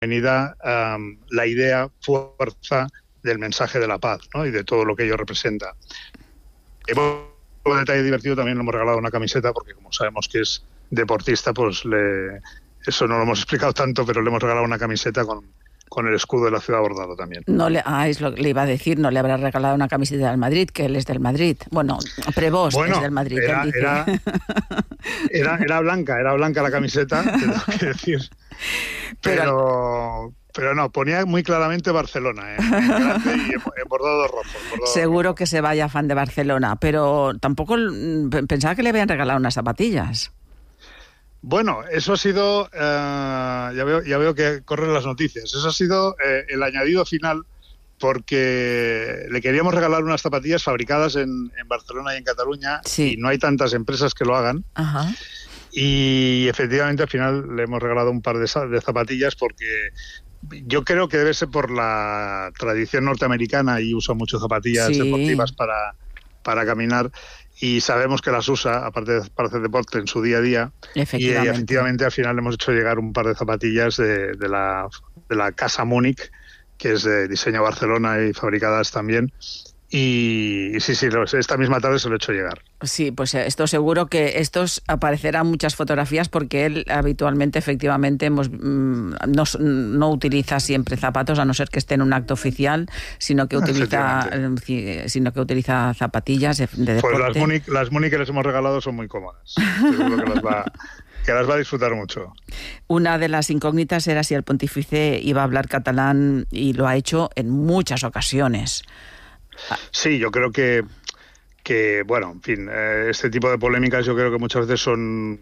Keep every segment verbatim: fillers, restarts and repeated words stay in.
bienvenida um, la idea, fuerza del mensaje de la paz, ¿no? Y de todo lo que ello representa. Un detalle divertido, también le hemos regalado una camiseta, porque como sabemos que es deportista, pues le, eso no lo hemos explicado tanto, pero le hemos regalado una camiseta con, con el escudo de la ciudad bordado también. No le, ah, es lo que le iba a decir, no le habrá regalado una camiseta del Madrid, que él es del Madrid. Bueno, Prevost bueno, es del Madrid. Era, él dice. Era, era, era blanca, era blanca la camiseta, tengo que decir. Pero... pero... Pero no, ponía muy claramente Barcelona, ¿eh? En grande y en bordado rojo. Bordado Seguro rojo. Que se vaya fan de Barcelona, pero tampoco pensaba que le habían regalado unas zapatillas. Bueno, eso ha sido, eh, ya veo, ya veo que corren las noticias, eso ha sido eh, el añadido final, porque le queríamos regalar unas zapatillas fabricadas en, en Barcelona y en Cataluña, sí. Y no hay tantas empresas que lo hagan. Ajá. Y efectivamente al final le hemos regalado un par de, de zapatillas, porque yo creo que debe ser por la tradición norteamericana, y usa mucho zapatillas sí. deportivas para, para caminar, y sabemos que las usa, aparte de para hacer deporte, en su día a día. Efectivamente. Y, y efectivamente al final le hemos hecho llegar un par de zapatillas de, de, la, de la Casa Múnich, que es de diseño Barcelona y fabricadas también. Y sí, sí, esta misma tarde se lo he hecho llegar. Sí, pues esto seguro que estos aparecerán muchas fotografías, porque él habitualmente, efectivamente, hemos, no, no utiliza siempre zapatos, a no ser que esté en un acto oficial, sino que utiliza sino que utiliza zapatillas de, de deporte. Pues las Múnich, las Múnich que les hemos regalado son muy cómodas. Seguro que las va... que las va a disfrutar mucho. Una de las incógnitas era si el pontífice iba a hablar catalán, y lo ha hecho en muchas ocasiones. Sí, yo creo que, que bueno, en fin, eh, este tipo de polémicas yo creo que muchas veces son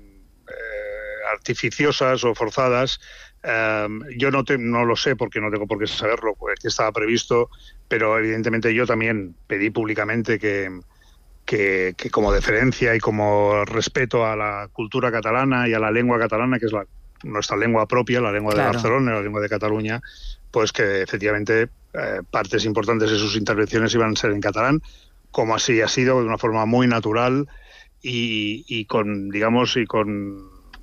eh, artificiosas o forzadas. Eh, yo no, te, no lo sé, porque no tengo por qué saberlo, pues, que estaba previsto, pero evidentemente yo también pedí públicamente que, que, que como deferencia y como respeto a la cultura catalana y a la lengua catalana, que es la, nuestra lengua propia, la lengua claro. de Barcelona, la lengua de Cataluña, pues que efectivamente eh, partes importantes de sus intervenciones iban a ser en catalán, como así ha sido, de una forma muy natural y, y con, digamos, y con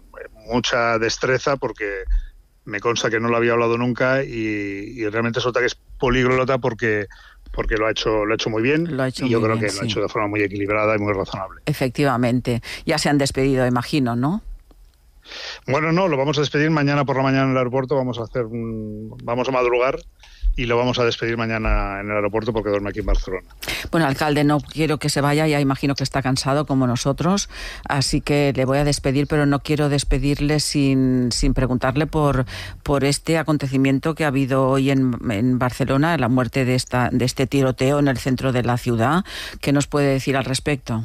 mucha destreza, porque me consta que no lo había hablado nunca, y, y realmente resulta que es políglota porque porque lo ha hecho lo ha hecho muy bien, lo ha hecho y yo muy creo bien, que sí. lo ha hecho de forma muy equilibrada y muy razonable. Efectivamente. Ya se han despedido, imagino, ¿no? Bueno, no, lo vamos a despedir mañana por la mañana en el aeropuerto. Vamos a hacer un, vamos a madrugar y lo vamos a despedir mañana en el aeropuerto, porque duerme aquí en Barcelona. Bueno, alcalde, no quiero que se vaya, ya imagino que está cansado como nosotros, así que le voy a despedir, pero no quiero despedirle sin, sin preguntarle por, por este acontecimiento que ha habido hoy en, en Barcelona, la muerte de, esta, de este tiroteo en el centro de la ciudad. ¿Qué nos puede decir al respecto?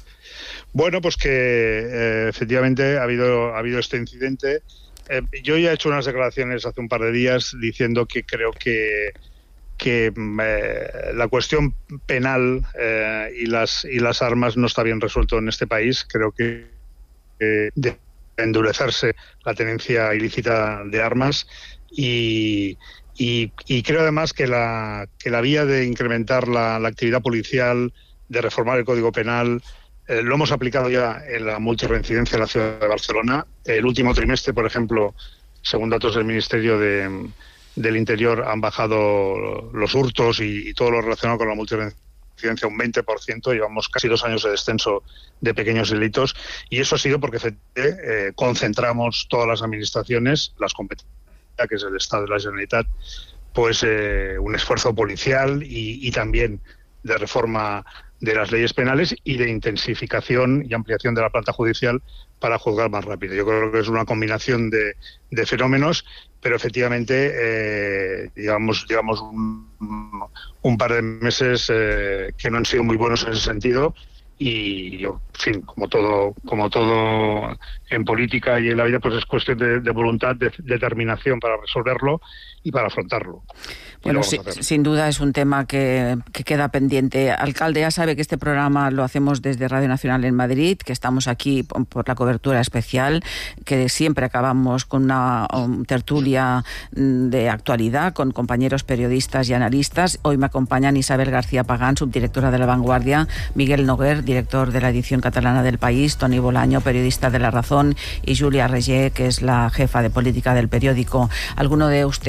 Bueno, pues que eh, efectivamente ha habido, ha habido este incidente. Eh, yo ya he hecho unas declaraciones hace un par de días diciendo que creo que, que eh, la cuestión penal eh, y, las, y las armas no está bien resuelto en este país. Creo que eh, debe endurecerse la tenencia ilícita de armas, y, y, y creo además que la, que la vía de incrementar la, la actividad policial, de reformar el Código Penal, Eh, lo hemos aplicado ya en la multirreincidencia en la ciudad de Barcelona. El último trimestre, por ejemplo, según datos del Ministerio de, del Interior, han bajado los hurtos y, y todo lo relacionado con la multirreincidencia un veinte por ciento. Llevamos casi dos años de descenso de pequeños delitos, y eso ha sido porque eh, concentramos todas las administraciones, las competentes, que es el Estado de la Generalitat, pues eh, un esfuerzo policial y, y también de reforma de las leyes penales y de intensificación y ampliación de la planta judicial para juzgar más rápido. Yo creo que es una combinación de, de fenómenos, pero efectivamente eh, digamos, digamos un, un par de meses eh, que no han sido muy buenos en ese sentido, y en fin, como todo, como todo en política y en la vida, pues es cuestión de, de voluntad, de determinación para resolverlo y para afrontarlo. Bueno, sí, sin duda es un tema que, que queda pendiente. Alcalde, ya sabe que este programa lo hacemos desde Radio Nacional en Madrid, que estamos aquí por la cobertura especial, que siempre acabamos con una um, tertulia de actualidad con compañeros periodistas y analistas. Hoy me acompañan Isabel García Pagán, subdirectora de La Vanguardia, Miguel Noguer, director de la edición catalana del País, Toni Bolaño, periodista de La Razón, y Julia Regé, que es la jefa de política del periódico. ¿Alguno de ustedes